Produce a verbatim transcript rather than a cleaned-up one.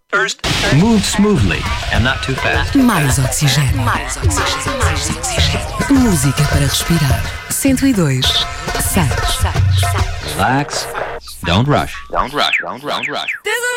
First, move smoothly and not too fast. Mais oxigênio. Mais oxigênio. Mais oxigênio. Música para respirar. cento e dois, seis. Relax. Don't rush. Don't rush. Don't rush. Don't rush.